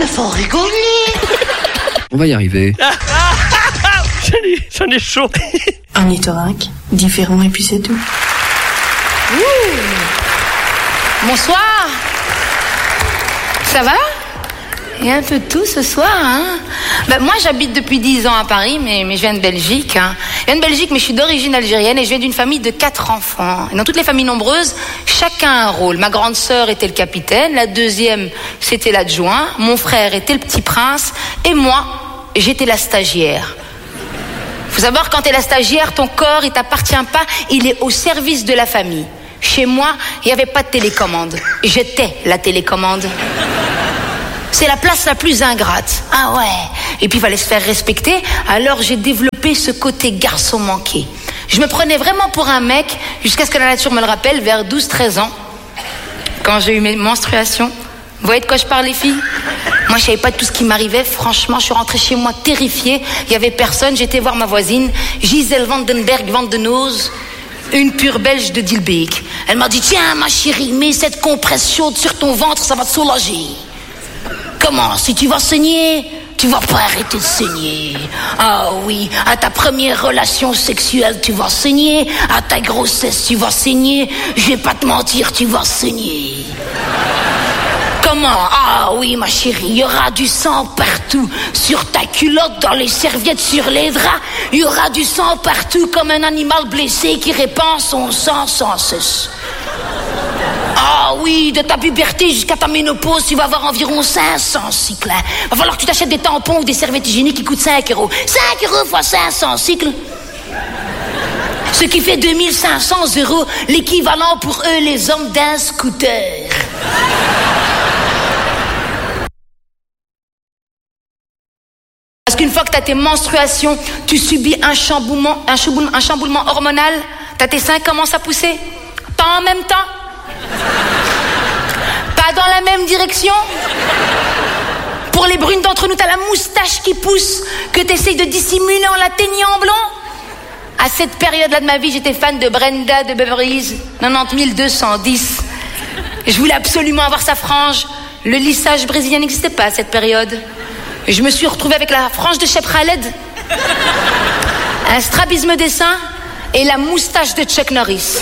mais faut rigoler. On va y arriver. J'en ai chaud. Ornithorynque, différent et puis c'est tout. Bonsoir. Ça va? Il y a un peu de tout ce soir, hein? Moi, j'habite depuis 10 ans à Paris, mais je viens de Belgique, hein. Je viens de Belgique, mais je suis d'origine algérienne et je viens d'une famille de 4 enfants. Et dans toutes les familles nombreuses, chacun a un rôle. Ma grande sœur était le capitaine, la deuxième, c'était l'adjoint, mon frère était le petit prince, et moi, j'étais la stagiaire. Faut savoir, quand t'es la stagiaire, ton corps, il t'appartient pas, il est au service de la famille. Chez moi, il n'y avait pas de télécommande. J'étais la télécommande. C'est la place la plus ingrate. Ah ouais. Et puis il fallait se faire respecter. Alors j'ai développé ce côté garçon manqué. Je me prenais vraiment pour un mec jusqu'à ce que la nature me le rappelle vers 12-13 ans. Quand j'ai eu mes menstruations. Vous voyez de quoi je parle, les filles? Moi, je savais pas tout ce qui m'arrivait. Franchement, je suis rentrée chez moi terrifiée. Il y avait personne. J'étais voir ma voisine, Gisèle Vandenberg Vandenose, une pure belge de Dilbeek. Elle m'a dit, tiens, ma chérie, mets cette compresse chaude sur ton ventre, ça va te soulager. Comment? Si tu vas saigner, tu vas pas arrêter de saigner. Ah oui, à ta première relation sexuelle, tu vas saigner. À ta grossesse, tu vas saigner. Je vais pas te mentir, tu vas saigner. Comment? Ah oui, ma chérie, il y aura du sang partout. Sur ta culotte, dans les serviettes, sur les draps. Il y aura du sang partout comme un animal blessé qui répand son sang sans cesse. Ah oui, de ta puberté jusqu'à ta ménopause, tu vas avoir environ 500 cycles. Va falloir que tu t'achètes des tampons ou des serviettes hygiéniques qui coûtent 5 €. 5 € fois 500 cycles. Ce qui fait 2500 €, l'équivalent pour eux, les hommes d'un scooter. Parce qu'une fois que tu as tes menstruations, tu subis un chamboulement hormonal. T'as tes seins commencent à pousser. Pas en même temps. Pas dans la même direction. Pour les brunes d'entre nous, t'as la moustache qui pousse, que t'essayes de dissimuler en la teignant en blanc. À cette période-là de ma vie, j'étais fan de Brenda de Beverly Hills, 90 210. Je voulais absolument avoir sa frange. Le lissage brésilien n'existait pas à cette période. Je me suis retrouvée avec la frange de Shep Khaled, un strabisme des seins et la moustache de Chuck Norris.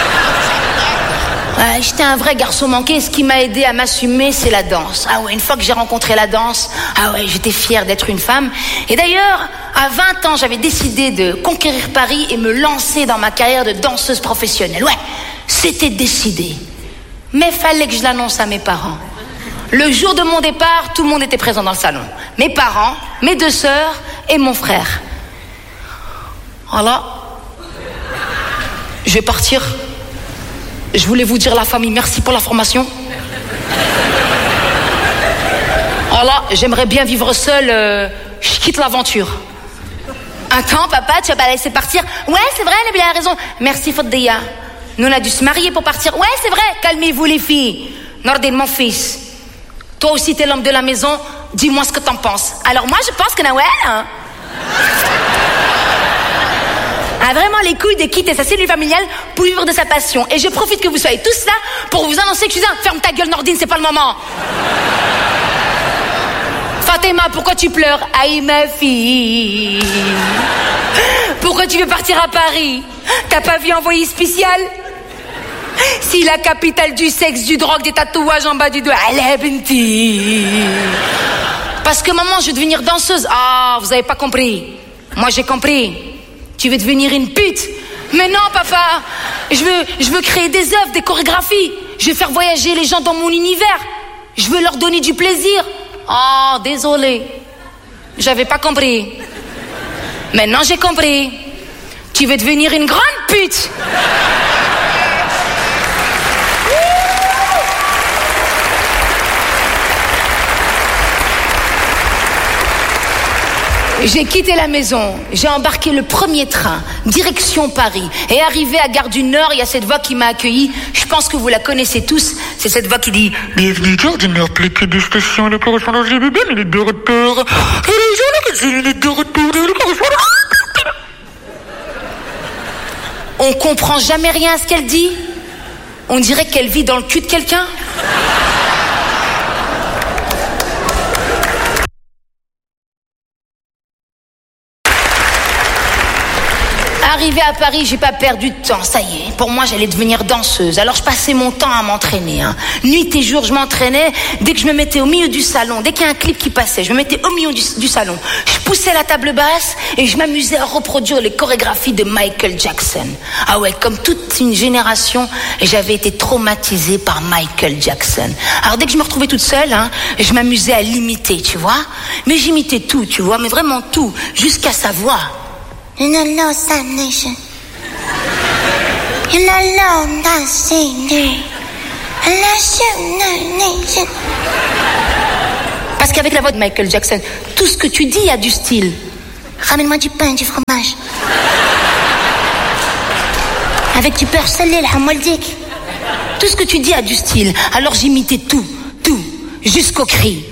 Ouais, j'étais un vrai garçon manqué. Ce qui m'a aidé à m'assumer, c'est la danse. Ah ouais, une fois que j'ai rencontré la danse, ah ouais, j'étais fière d'être une femme. Et d'ailleurs, à 20 ans, j'avais décidé de conquérir Paris et me lancer dans ma carrière de danseuse professionnelle. Ouais, c'était décidé. Mais fallait que je l'annonce à mes parents. Le jour de mon départ, tout le monde était présent dans le salon. Mes parents, mes 2 sœurs et mon frère. Voilà. Je vais partir. Je voulais vous dire, la famille, merci pour la formation. Voilà, j'aimerais bien vivre seule. Je quitte l'aventure. Attends, papa, tu vas pas laisser partir? Ouais, c'est vrai, elle a bien raison. Merci, Foddeya. Nous, on a dû se marier pour partir. Ouais, c'est vrai. Calmez-vous, les filles. Nordine, mon fils. Toi aussi, t'es l'homme de la maison. Dis-moi ce que t'en penses. Alors moi, je pense que Nawel, hein, a vraiment les couilles de quitter sa cellule familiale pour vivre de sa passion. Et je profite que vous soyez tous là pour vous annoncer que je suis un... Ferme ta gueule, Nordine, c'est pas le moment. Fatima, pourquoi tu pleures? Aïe, ma fille. Pourquoi tu veux partir à Paris? T'as pas vu Envoyé spécial? Si la capitale du sexe, du drogue, des tatouages en bas du doigt. Allez, Benti. Parce que maman, je veux devenir danseuse. Ah, vous avez pas compris. Moi, j'ai compris. Tu veux devenir une pute? Mais non, papa. Je veux créer des œuvres, des chorégraphies. Je veux faire voyager les gens dans mon univers. Je veux leur donner du plaisir. Oh, désolé. J'avais pas compris. Maintenant, j'ai compris. Tu veux devenir une grande pute. J'ai quitté la maison, j'ai embarqué le premier train, direction Paris. Et arrivé à Gare du Nord, il y a cette voix qui m'a accueilli. Je pense que vous la connaissez tous. C'est cette voix qui dit: bienvenue, Gare du Nord, plaqué de station, le correspondant GBB, minute de retour. On comprend jamais rien à ce qu'elle dit. On dirait qu'elle vit dans le cul de quelqu'un. Arrivée à Paris, j'ai pas perdu de temps, ça y est. Pour moi, j'allais devenir danseuse. Alors je passais mon temps à m'entraîner. Nuit et jour, je m'entraînais. Dès que je me mettais au milieu du salon, dès qu'il y a un clip qui passait, je me mettais au milieu du salon. Je poussais la table basse et je m'amusais à reproduire les chorégraphies de Michael Jackson. Ah ouais, comme toute une génération, j'avais été traumatisée par Michael Jackson. Alors dès que je me retrouvais toute seule, je m'amusais à l'imiter, tu vois. Mais j'imitais tout, tu vois, mais vraiment tout, jusqu'à sa voix. In a lost nation, in a lonely city, nation. Parce qu'avec la voix de Michael Jackson, tout ce que tu dis a du style. Ramène-moi du pain, du fromage. Avec du beurre salé, la hamoldik. Tout ce que tu dis a du style. Alors j'imitais tout, jusqu'au cri.